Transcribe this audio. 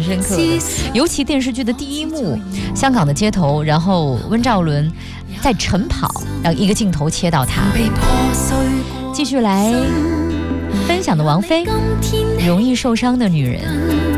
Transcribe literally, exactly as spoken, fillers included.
深刻的，尤其电视剧的第一幕，香港的街头，然后温兆伦在晨跑，然后一个镜头切到他。继续来分享的王菲，容易受伤的女人。